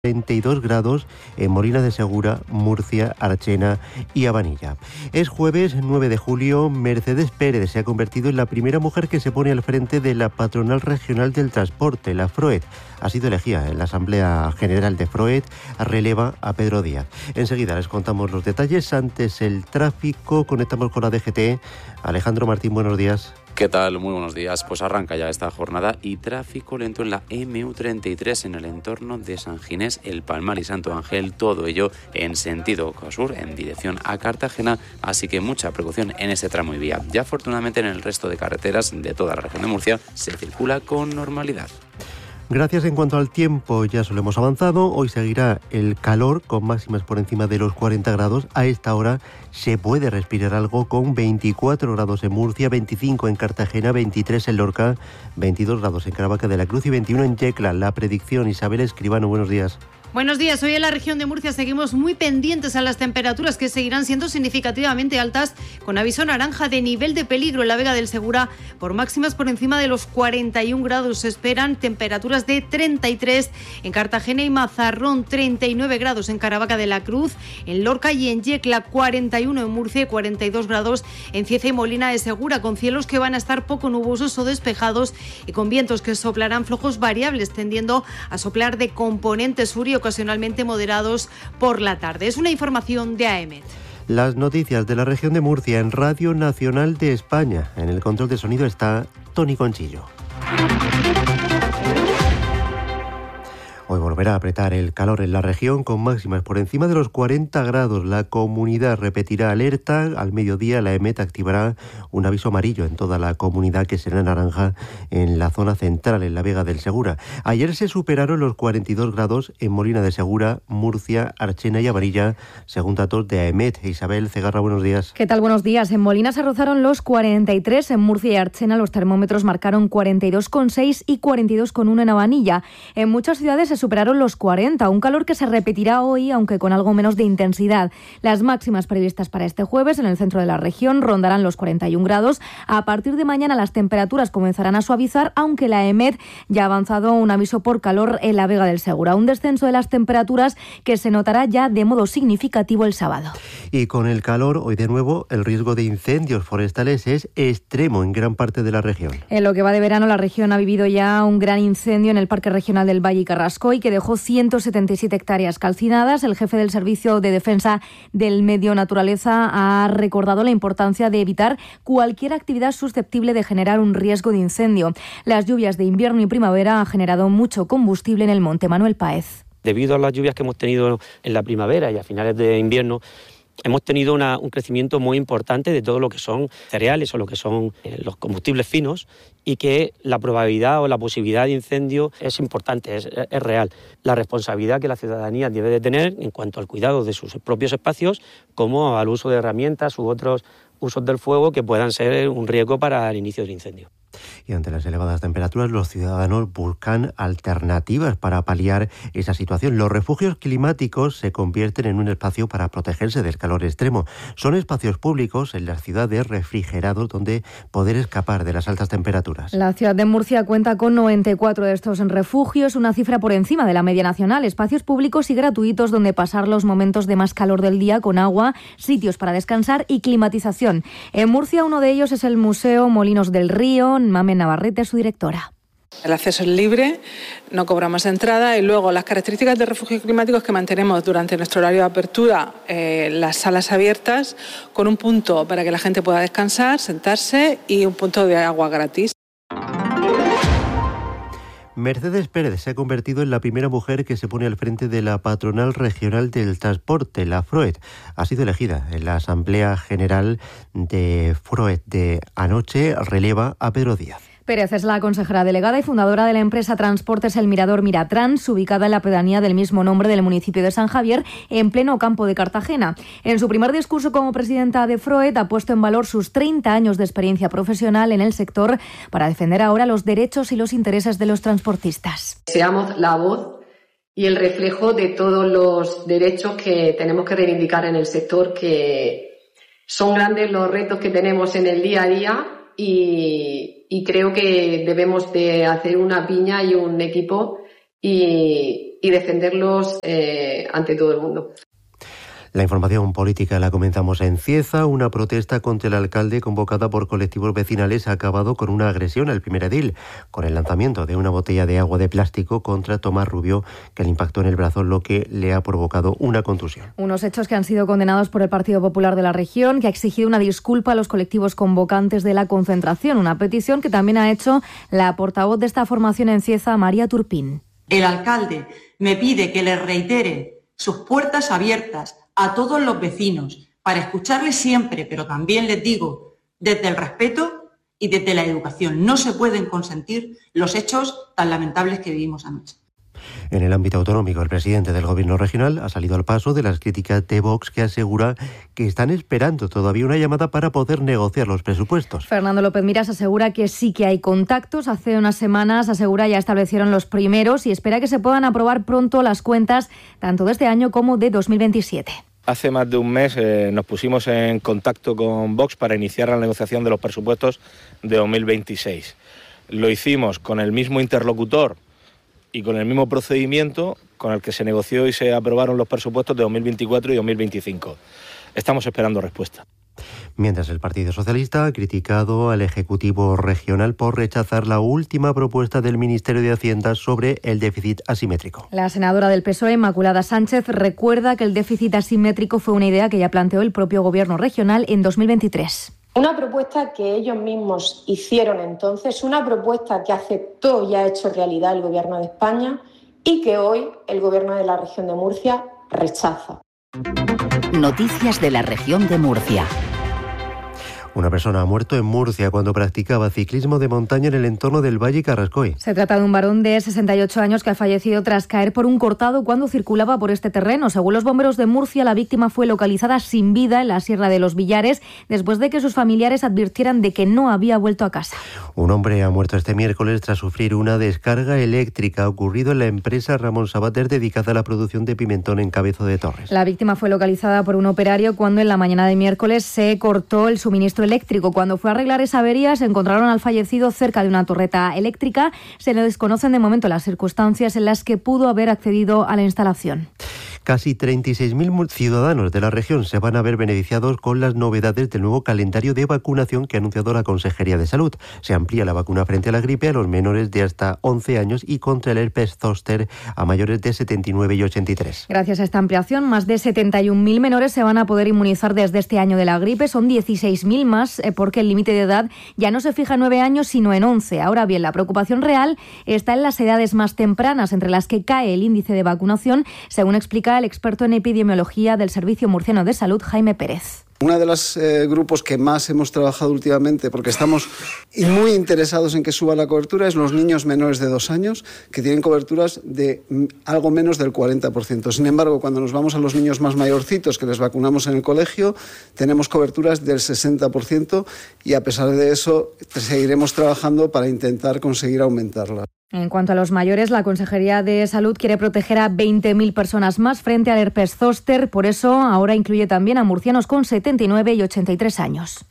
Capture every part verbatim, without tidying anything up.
treinta y dos grados en Molina de Segura, Murcia, Archena y Abanilla. Es jueves nueve de julio. Mercedes Pérez se ha convertido en la primera mujer que se pone al frente de la Patronal Regional del Transporte, la FROET. Ha sido elegida en la Asamblea General de FROET, releva a Pedro Díaz. Enseguida les contamos los detalles. Antes el tráfico, conectamos con la D G T. Alejandro Martín, buenos días. ¿Qué tal? Muy buenos días. Pues arranca ya esta jornada y tráfico lento en la eme u treinta y tres en el entorno de San Ginés, El Palmar y Santo Ángel, todo ello en sentido sur, en dirección a Cartagena, así que mucha precaución en ese tramo y vía. Ya afortunadamente en el resto de carreteras de toda la región de Murcia se circula con normalidad. Gracias. En cuanto al tiempo, ya solo hemos avanzado. Hoy seguirá el calor con máximas por encima de los cuarenta grados. A esta hora se puede respirar algo con veinticuatro grados en Murcia, veinticinco en Cartagena, veintitrés en Lorca, veintidós grados en Caravaca de la Cruz y veintiuno en Yecla. La predicción, Isabel Escribano, buenos días. Buenos días. Hoy en la región de Murcia seguimos muy pendientes a las temperaturas que seguirán siendo significativamente altas, con aviso naranja de nivel de peligro en la Vega del Segura por máximas por encima de los cuarenta y un grados. Se esperan temperaturas de treinta y tres en Cartagena y Mazarrón, treinta y nueve grados en Caravaca de la Cruz, en Lorca y en Yecla, cuarenta y uno en Murcia, cuarenta y dos grados en Cieza y Molina de Segura, con cielos que van a estar poco nubosos o despejados y con vientos que soplarán flojos variables, tendiendo a soplar de componente sur y ocasionalmente moderados por la tarde. Es una información de A E M E T. Las noticias de la región de Murcia en Radio Nacional de España. En el control de sonido está Tony Conchillo. Hoy volverá a apretar el calor en la región con máximas por encima de los cuarenta grados. La comunidad repetirá alerta. Al mediodía la E M E T activará un aviso amarillo en toda la comunidad, que será naranja en la zona central, en la Vega del Segura. Ayer se superaron los cuarenta y dos grados en Molina de Segura, Murcia, Archena y Amarilla, según datos de A E M E T. Isabel Cegarra, buenos días. ¿Qué tal? Buenos días. En Molina se rozaron los cuarenta y tres, en Murcia y Archena los termómetros marcaron cuarenta y dos coma seis y cuarenta y dos coma uno en Abanilla. En muchas ciudades se superaron los cuarenta, un calor que se repetirá hoy, aunque con algo menos de intensidad. Las máximas previstas para este jueves en el centro de la región rondarán los cuarenta y un grados. A partir de mañana las temperaturas comenzarán a suavizar, aunque la E M E T ya ha avanzado un aviso por calor en la Vega del Segura. Un descenso de las temperaturas que se notará ya de modo significativo el sábado. Y con el calor, hoy de nuevo, el riesgo de incendios forestales es extremo en gran parte de la región. En lo que va de verano, la región ha vivido ya un gran incendio en el Parque Regional del Valle y Carrascoy, que dejó ciento setenta y siete hectáreas calcinadas. El jefe del Servicio de Defensa del Medio Naturaleza ha recordado la importancia de evitar cualquier actividad susceptible de generar un riesgo de incendio. Las lluvias de invierno y primavera han generado mucho combustible en el monte. Manuel Páez. Debido a las lluvias que hemos tenido en la primavera y a finales de invierno, hemos tenido una, un crecimiento muy importante de todo lo que son cereales o lo que son eh, los combustibles finos, y que la probabilidad o la posibilidad de incendio es importante, es, es real. La responsabilidad que la ciudadanía debe de tener en cuanto al cuidado de sus propios espacios, como al uso de herramientas u otros usos del fuego que puedan ser un riesgo para el inicio del incendio. Y ante las elevadas temperaturas, los ciudadanos buscan alternativas para paliar esa situación. Los refugios climáticos se convierten en un espacio para protegerse del calor extremo. Son espacios públicos en las ciudades refrigerados donde poder escapar de las altas temperaturas. La ciudad de Murcia cuenta con noventa y cuatro de estos refugios, una cifra por encima de la media nacional. Espacios públicos y gratuitos donde pasar los momentos de más calor del día con agua, sitios para descansar y climatización. En Murcia uno de ellos es el Museo Molinos del Río. Mamen Navarrete, su directora. El acceso es libre, no cobramos entrada, y luego las características de refugios climáticos que mantenemos durante nuestro horario de apertura, eh, las salas abiertas con un punto para que la gente pueda descansar, sentarse, y un punto de agua gratis. Mercedes Pérez se ha convertido en la primera mujer que se pone al frente de la Patronal Regional del Transporte, la FROET. Ha sido elegida en la Asamblea General de FROET de anoche, releva a Pedro Díaz. Pérez es la consejera delegada y fundadora de la empresa Transportes El Mirador Miratrans, ubicada en la pedanía del mismo nombre del municipio de San Javier, en pleno campo de Cartagena. En su primer discurso como presidenta de FROET ha puesto en valor sus treinta años de experiencia profesional en el sector para defender ahora los derechos y los intereses de los transportistas. Seamos la voz y el reflejo de todos los derechos que tenemos que reivindicar en el sector, que son grandes los retos que tenemos en el día a día, y, y creo que debemos de hacer una piña y un equipo y, y defenderlos eh, ante todo el mundo. La información política la comenzamos en Cieza. Una protesta contra el alcalde convocada por colectivos vecinales ha acabado con una agresión al primer edil, con el lanzamiento de una botella de agua de plástico contra Tomás Rubio, que le impactó en el brazo, lo que le ha provocado una contusión. Unos hechos que han sido condenados por el Partido Popular de la región, que ha exigido una disculpa a los colectivos convocantes de la concentración, una petición que también ha hecho la portavoz de esta formación en Cieza, María Turpín. El alcalde me pide que le reitere sus puertas abiertas a todos los vecinos, para escucharles siempre, pero también les digo, desde el respeto y desde la educación. No se pueden consentir los hechos tan lamentables que vivimos anoche. En el ámbito autonómico, el presidente del Gobierno regional ha salido al paso de las críticas de Vox, que asegura que están esperando todavía una llamada para poder negociar los presupuestos. Fernando López Miras asegura que sí que hay contactos. Hace unas semanas, asegura, ya establecieron los primeros y espera que se puedan aprobar pronto las cuentas tanto de este año como de dos mil veintisiete. Hace más de un mes eh, nos pusimos en contacto con Vox para iniciar la negociación de los presupuestos de dos mil veintiséis. Lo hicimos con el mismo interlocutor y con el mismo procedimiento con el que se negoció y se aprobaron los presupuestos de dos mil veinticuatro y dos mil veinticinco. Estamos esperando respuesta. Mientras el Partido Socialista ha criticado al Ejecutivo regional por rechazar la última propuesta del Ministerio de Hacienda sobre el déficit asimétrico. La senadora del P S O E, Inmaculada Sánchez, recuerda que el déficit asimétrico fue una idea que ya planteó el propio Gobierno regional en dos mil veintitrés. Una propuesta que ellos mismos hicieron entonces, una propuesta que aceptó y ha hecho realidad el Gobierno de España y que hoy el Gobierno de la región de Murcia rechaza. Noticias de la región de Murcia. Una persona ha muerto en Murcia cuando practicaba ciclismo de montaña en el entorno del Valle Carrascoy. Se trata de un varón de sesenta y ocho años que ha fallecido tras caer por un cortado cuando circulaba por este terreno. Según los bomberos de Murcia, la víctima fue localizada sin vida en la Sierra de los Villares después de que sus familiares advirtieran de que no había vuelto a casa. Un hombre ha muerto este miércoles tras sufrir una descarga eléctrica. Ha ocurrido en la empresa Ramón Sabater, dedicada a la producción de pimentón en Cabezo de Torres. La víctima fue localizada por un operario cuando en la mañana de miércoles se cortó el suministro eléctrico. Cuando fue a arreglar esa avería, se encontraron al fallecido cerca de una torreta eléctrica. Se le desconocen de momento las circunstancias en las que pudo haber accedido a la instalación. Casi treinta y seis mil ciudadanos de la región se van a ver beneficiados con las novedades del nuevo calendario de vacunación que ha anunciado la Consejería de Salud. Se amplía la vacuna frente a la gripe a los menores de hasta once años y contra el herpes zóster a mayores de setenta y nueve y ochenta y tres. Gracias a esta ampliación, más de setenta y un mil menores se van a poder inmunizar desde este año de la gripe. Son dieciséis mil más eh, porque el límite de edad ya no se fija en nueve años sino en once. Ahora bien, la preocupación real está en las edades más tempranas, entre las que cae el índice de vacunación, según explica el experto en epidemiología del Servicio Murciano de Salud, Jaime Pérez. Uno de los eh, grupos que más hemos trabajado últimamente, porque estamos muy interesados en que suba la cobertura, es los niños menores de dos años, que tienen coberturas de algo menos del cuarenta por ciento. Sin embargo, cuando nos vamos a los niños más mayorcitos, que les vacunamos en el colegio, tenemos coberturas del sesenta por ciento y a pesar de eso seguiremos trabajando para intentar conseguir aumentarlas. En cuanto a los mayores, la Consejería de Salud quiere proteger a veinte mil personas más frente al herpes zóster. Por eso, ahora incluye también a murcianos con setenta y nueve y ochenta y tres años.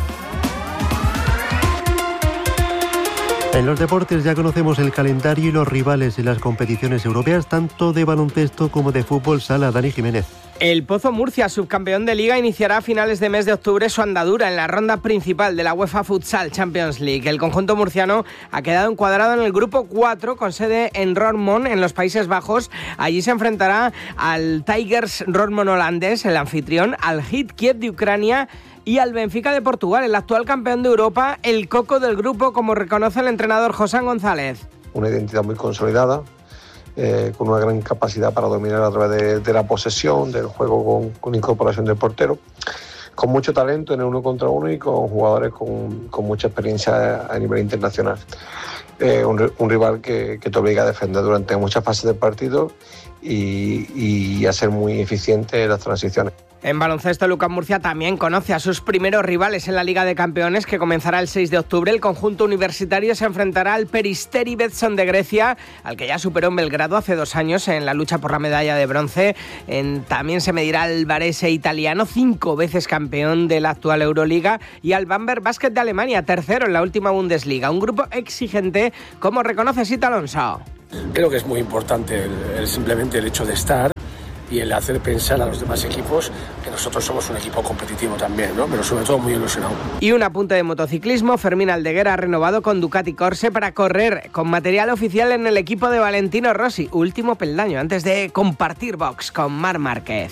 En los deportes ya conocemos el calendario y los rivales en las competiciones europeas, tanto de baloncesto como de fútbol sala. Dani Jiménez. El Pozo Murcia, subcampeón de Liga, iniciará a finales de mes de octubre su andadura en la ronda principal de la UEFA Futsal Champions League. El conjunto murciano ha quedado encuadrado en el grupo cuatro, con sede en Roermond, en los Países Bajos. Allí se enfrentará al Tigers Roermond holandés, el anfitrión, al Hit Kiev de Ucrania y al Benfica de Portugal, el actual campeón de Europa, el coco del grupo, como reconoce el entrenador Josán González. Una identidad muy consolidada, eh, con una gran capacidad para dominar a través de, de la posesión, del juego con, con incorporación del portero, con mucho talento en el uno contra uno y con jugadores con, con mucha experiencia a nivel internacional. Eh, un, un rival que, que te obliga a defender durante muchas fases del partido y, y a ser muy eficiente en las transiciones. En baloncesto, Lucas Murcia también conoce a sus primeros rivales en la Liga de Campeones, que comenzará el seis de octubre. El conjunto universitario se enfrentará al Peristeri Betson de Grecia, al que ya superó en Belgrado hace dos años en la lucha por la medalla de bronce. En, también se medirá al Varese italiano, cinco veces campeón de la actual Euroliga, y al Bamberg Basket de Alemania, tercero en la última Bundesliga. Un grupo exigente, como reconoce Sita Alonso. Creo que es muy importante el, el simplemente el hecho de estar y el hacer pensar a los demás equipos que nosotros somos un equipo competitivo también, ¿no? Pero sobre todo muy ilusionado. Y un apunte de motociclismo, Fermín Aldeguer ha renovado con Ducati Corse para correr con material oficial en el equipo de Valentino Rossi, último peldaño antes de compartir box con Marc Márquez.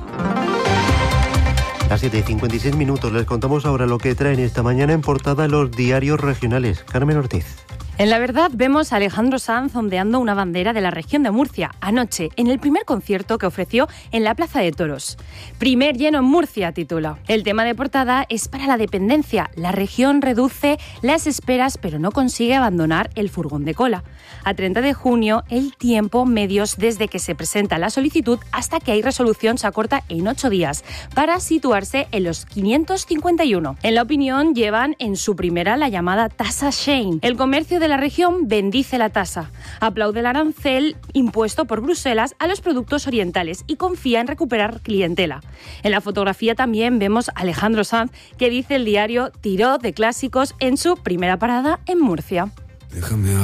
A siete y cincuenta y seis minutos les contamos ahora lo que traen esta mañana en portada los diarios regionales. Carmen Ortiz. En La Verdad vemos a Alejandro Sanz ondeando una bandera de la región de Murcia anoche en el primer concierto que ofreció en la Plaza de Toros. Primer lleno en Murcia, titula. El tema de portada es para la dependencia. La región reduce las esperas pero no consigue abandonar el furgón de cola. A treinta de junio, el tiempo medios desde que se presenta la solicitud hasta que hay resolución se acorta en ocho días para situarse en los quinientos cincuenta y uno. En la opinión llevan en su primera la llamada tasa Shane. El comercio de la región bendice la tasa, aplaude el arancel impuesto por Bruselas a los productos orientales y confía en recuperar clientela. En la fotografía también vemos a Alejandro Sanz, que dice el diario tiró de clásicos en su primera parada en Murcia. Déjame